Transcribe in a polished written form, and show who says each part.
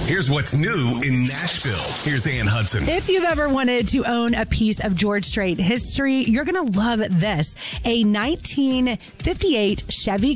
Speaker 1: Here's what's new in Nashville. Here's Ann Hudson.
Speaker 2: If you've ever wanted to own a piece of George Strait history, you're going to love this. A 1958 Chevy